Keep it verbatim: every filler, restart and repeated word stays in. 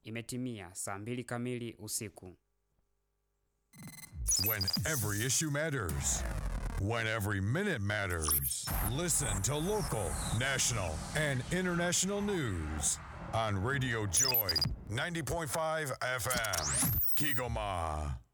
Imetimia saa mbili kamili usiku. When every issue matters. When every minute matters. Listen to local, national, and international news on Radio Joy ninety point five F M. Kigoma.